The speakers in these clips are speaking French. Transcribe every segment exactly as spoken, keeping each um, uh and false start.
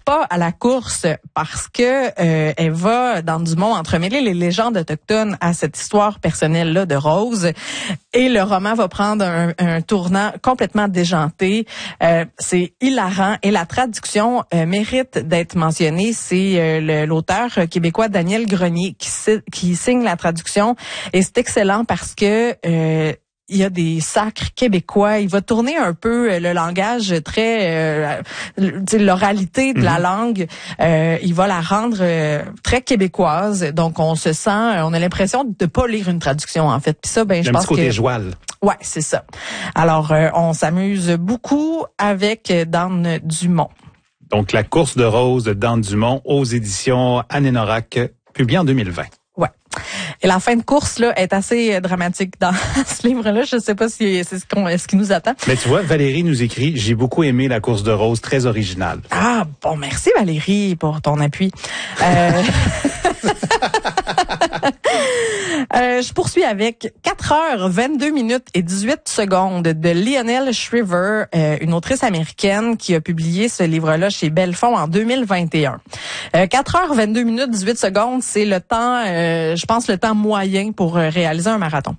pas à la course parce que euh, elle va, dans Dumont, entremêler les légendes autochtones à cette histoire personnelle-là de Rose. Et le roman va prendre un, un tournant complètement déjanté. Euh, c'est hilarant. Et la traduction euh, mérite d'être mentionnée. C'est euh, le, l'auteur québécois Daniel Grenier qui, qui signe la traduction. Et c'est excellent parce que... Euh, il y a des sacres québécois. Il va tourner un peu le langage très, euh, l'oralité de la mm-hmm. langue. Euh, il va la rendre euh, très québécoise. Donc on se sent, on a l'impression de pas lire une traduction en fait. Puis ça, ben je pense que. Un petit côté joual. Ouais, c'est ça. Alors euh, on s'amuse beaucoup avec Dan Dumont. Donc la course de Rose de Dan Dumont aux éditions Anénorac, publié en deux mille vingt. Ouais. Et la fin de course là est assez dramatique dans ce livre-là. Je sais pas si c'est ce qu'on, ce qui nous attend. Mais tu vois, Valérie nous écrit, j'ai beaucoup aimé la course de Rose, très originale. Ah bon, merci Valérie pour ton appui. Euh... euh, je poursuis avec quatre heures vingt-deux minutes et dix-huit secondes de Lionel Shriver, euh, une autrice américaine qui a publié ce livre-là chez Belfond en deux mille vingt et un. Euh, quatre heures vingt-deux minutes dix-huit secondes, c'est le temps, euh, je pense le temps moyen pour euh, réaliser un marathon.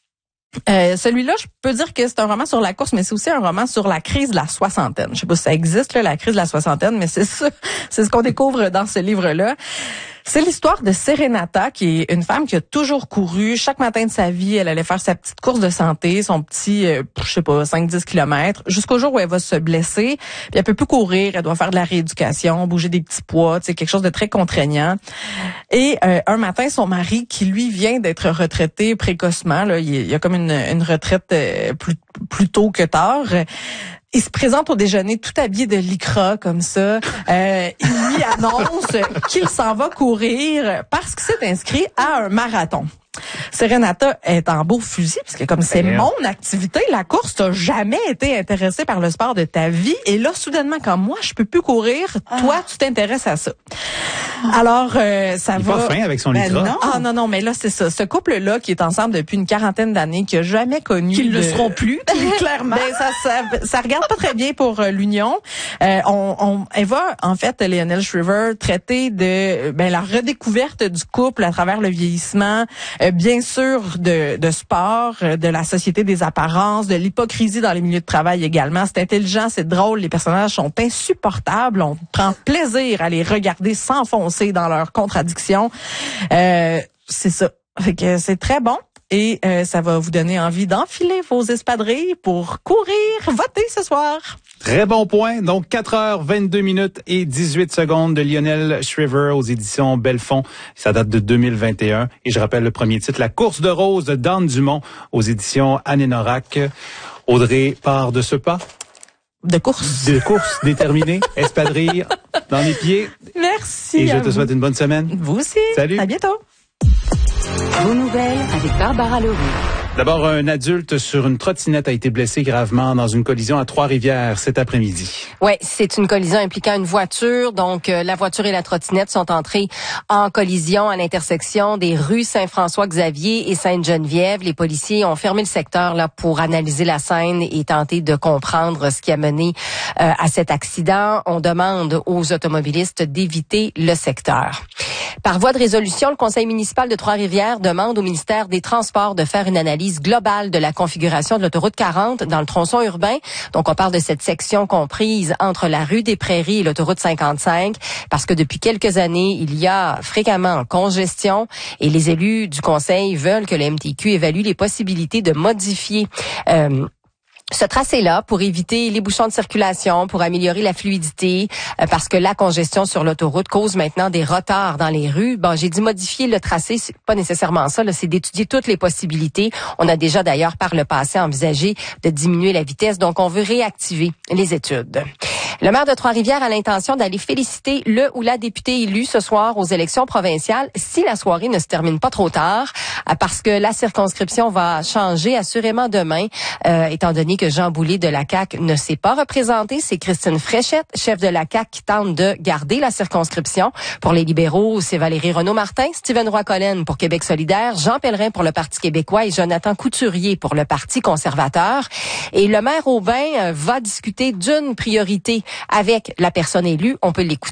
Euh, celui-là, je peux dire que c'est un roman sur la course, mais c'est aussi un roman sur la crise de la soixantaine. Je sais pas si ça existe, là, la crise de la soixantaine, mais c'est ça, c'est ce qu'on découvre dans ce livre-là. C'est l'histoire de Serenata, qui est une femme qui a toujours couru. Chaque matin de sa vie, elle allait faire sa petite course de santé, son petit, euh, je sais pas, cinq dix kilomètres, jusqu'au jour où elle va se blesser. Puis elle peut plus courir, elle doit faire de la rééducation, bouger des petits poids, tu sais, quelque chose de très contraignant. Et euh, un matin, son mari, qui lui vient d'être retraité précocement, là, il y a comme une, une retraite euh, plus, plus tôt que tard, il se présente au déjeuner tout habillé de lycra comme ça. Euh, il lui annonce qu'il s'en va courir parce qu'il s'est inscrit à un marathon. Serenata est en beau fusil parce que comme c'est mon activité, la course, t'as jamais été intéressé par le sport de ta vie et là soudainement comme moi, je peux plus courir, toi tu t'intéresses à ça. Alors euh, ça il va. Il est pas fin avec son lycra. Ben non. Ah non non, mais là c'est ça, ce couple là qui est ensemble depuis une quarantaine d'années, qui a jamais connu qu'ils de... le seront plus clairement. Ben ça, ça ça regarde pas très bien pour euh, l'union. Euh, on on elle va en fait Lionel Shriver traiter de ben la redécouverte du couple à travers le vieillissement. Euh, bien sûr de, de sport, de la société des apparences, de l'hypocrisie dans les milieux de travail également. C'est intelligent, c'est drôle, les personnages sont insupportables. On prend plaisir à les regarder s'enfoncer dans leurs contradictions. Euh, c'est ça. Fait que c'est très bon. Et euh, ça va vous donner envie d'enfiler vos espadrilles pour courir, voter ce soir. Très bon point. Donc, quatre heures vingt-deux minutes et dix-huit secondes de Lionel Shriver aux éditions Belfond. Ça date de deux mille vingt et un. Et je rappelle le premier titre, La course de Rose de Dan Dumont aux éditions Anénorac. Audrey part de ce pas. De course. De course déterminée. Espadrille dans les pieds. Merci. Et je te vous. souhaite une bonne semaine. Vous aussi. Salut. À bientôt. Vos nouvelles avec Barbara Leroux. D'abord, un adulte sur une trottinette a été blessé gravement dans une collision à Trois-Rivières cet après-midi. Oui, c'est une collision impliquant une voiture. Donc, euh, la voiture et la trottinette sont entrées en collision à l'intersection des rues Saint-François-Xavier et Sainte-Geneviève. Les policiers ont fermé le secteur là pour analyser la scène et tenter de comprendre ce qui a mené euh, à cet accident. On demande aux automobilistes d'éviter le secteur. Par voie de résolution, le conseil municipal de Trois-Rivières demande au ministère des Transports de faire une analyse globale de la configuration de l'autoroute quarante dans le tronçon urbain. Donc, on parle de cette section comprise entre la rue des Prairies et l'autoroute cinquante-cinq, parce que depuis quelques années, il y a fréquemment congestion et les élus du conseil veulent que le M T Q évalue les possibilités de modifier euh, ce tracé-là pour éviter les bouchons de circulation, pour améliorer la fluidité, euh, parce que la congestion sur l'autoroute cause maintenant des retards dans les rues. Bon, j'ai dit modifier le tracé, c'est pas nécessairement ça, là, c'est d'étudier toutes les possibilités. On a déjà d'ailleurs par le passé envisagé de diminuer la vitesse, donc on veut réactiver les études. Le maire de Trois-Rivières a l'intention d'aller féliciter le ou la députée élue ce soir aux élections provinciales si la soirée ne se termine pas trop tard, parce que la circonscription va changer assurément demain, euh, étant donné que Jean Boulet de la C A Q ne s'est pas représenté. C'est Christine Fréchette, chef de la C A Q, qui tente de garder la circonscription. Pour les libéraux, c'est Valérie Renaud-Martin, Stephen Roy-Collen pour Québec solidaire, Jean Pellerin pour le Parti québécois et Jonathan Couturier pour le Parti conservateur. Et le maire Aubin va discuter d'une priorité avec la personne élue. On peut l'écouter.